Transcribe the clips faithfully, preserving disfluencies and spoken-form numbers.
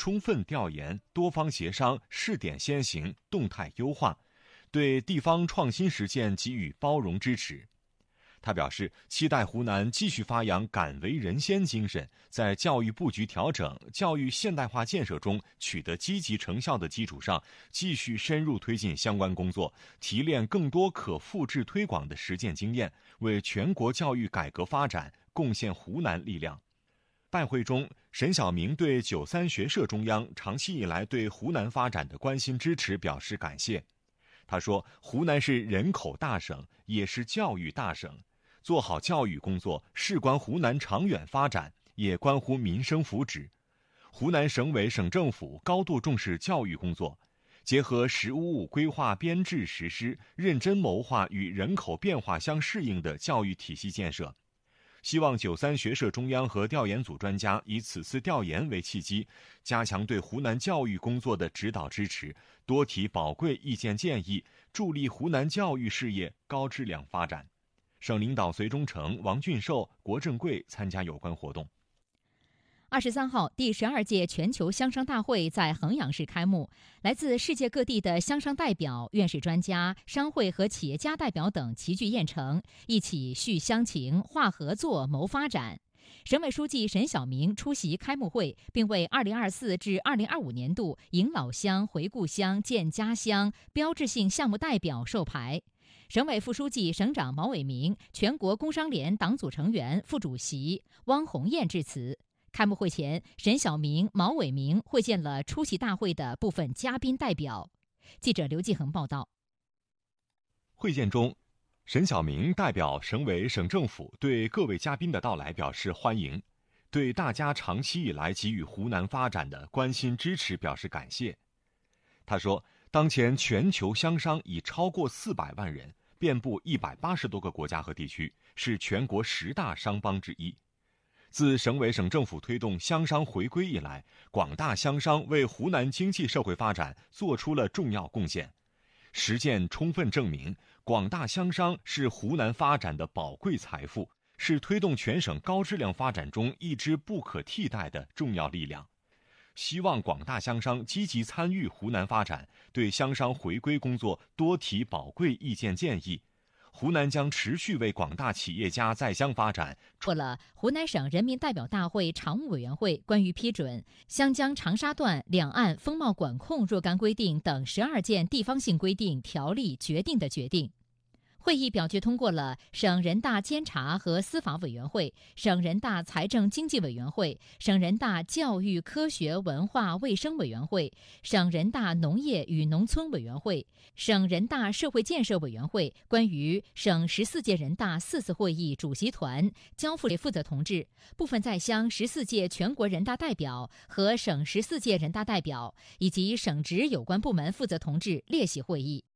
充分调研、多方协商、试点先行、动态优化，对地方创新实践给予包容支持。他表示，期待湖南继续发扬敢为人先精神，在教育布局调整、教育现代化建设中取得积极成效的基础上，继续深入推进相关工作，提炼更多可复制推广的实践经验，为全国教育改革发展贡献湖南力量。拜会中，沈晓明对九三学社中央长期以来对湖南发展的关心支持表示感谢。他说，湖南是人口大省，也是教育大省。做好教育工作，事关湖南长远发展，也关乎民生福祉。湖南省委省政府高度重视教育工作，结合“十五五”规划编制实施，认真谋划与人口变化相适应的教育体系建设。希望九三学社中央和调研组专家以此次调研为契机，加强对湖南教育工作的指导支持，多提宝贵意见建议，助力湖南教育事业高质量发展。省领导隋忠诚、王俊寿、郭正贵参加有关活动。 二十三号，第十二届全球香商大会在衡阳市开幕，来自世界各地的香商代表、院士专家、商会和企业家代表等齐聚雁城，一起续乡情、化合作、谋发展。省委书记沈晓明出席开幕会，并为二零二四至二零二五年度迎老乡、回故乡、建家乡标志性项目代表授牌。省委副书记、省长毛伟明、全国工商联党组成员、副主席汪红艳致辞。开幕会前，沈晓明、毛伟明会见了出席大会的部分嘉宾代表。记者刘继恒报道。 会见中，沈晓明代表省委省政府对各位嘉宾的到来表示欢迎，对大家长期以来给予湖南发展的关心支持表示感谢。他说，当前全球香商已超过四百万人，遍布一百八十多个国家和地区，是全国十大商帮之一。自省委省政府推动香商回归以来，广大香商为湖南经济社会发展做出了重要贡献。实践充分证明，广大香商是湖南发展的宝贵财富，是推动全省高质量发展中一支不可替代的重要力量。希望广大香商积极参与湖南发展，对香商回归工作多提宝贵意见建议。湖南将持续为广大企业家在乡发展做了湖南省人民代表大会常务委员会关于批准湘江长沙段两岸风貌管控若干规定等十二件地方性规定条例决定的决定。会议表决通过了省人大监察和司法委员会、省人大财政经济委员会、省人大教育科学文化卫生委员会、省人大农业与农村委员会、省人大社会建设委员会关于省十四届人大四次会议主席团交付给负责同志、部分在乡十四届全国人大代表和省十四届人大代表以及省直有关部门负责同志列席会议。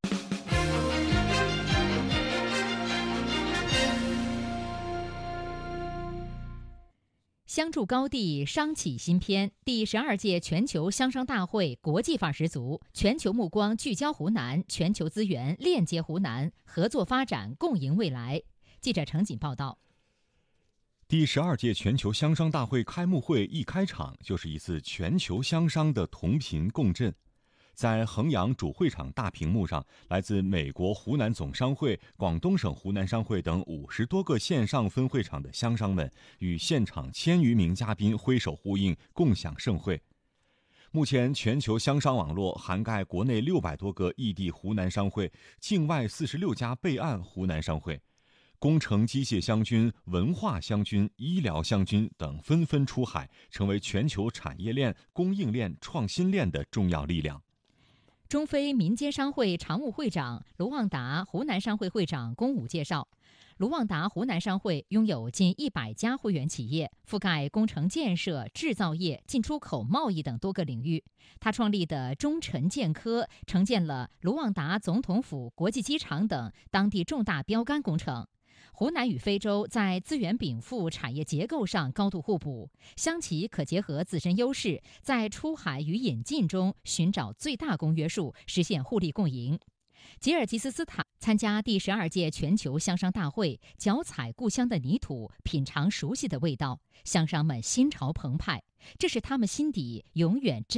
相助高地，商企新篇。第十二届全球香商大会国际范儿十足，全球目光聚焦湖南，全球资源链接湖南，合作发展，共赢未来。记者程锦报道。 第十二届全球香商大会开幕会一开场就是一次全球香商的同频共振。在衡阳主会场大屏幕上，来自美国湖南总商会、广东省湖南商会等五十多个线上分会场的香商们与现场千余名嘉宾挥手呼应，共享盛会。目前，全球香商网络涵盖国内六百多个异地湖南商会，境外四十六家备案湖南商会。工程机械香菌、文化香菌、医疗香菌等纷纷出海，成为全球产业链、供应链、创新链的重要力量。 中非民间商会常务会长卢旺达湖南商会会长龚武介绍，卢旺达湖南商会拥有近一百家会员企业，覆盖工程建设、制造业、进出口贸易等多个领域。他创立的中晨建科承建了卢旺达总统府国际机场等当地重大标杆工程。湖南与非洲在资源禀赋、产业结构上高度互补，乡企可结合自身优势，在出海与引进中寻找最大公约数，实现互利共赢。吉尔吉斯斯坦参加第十二届全球香商大会，脚踩故乡的泥土，品尝熟悉的味道，香商们心潮澎湃，这是他们心底永远珍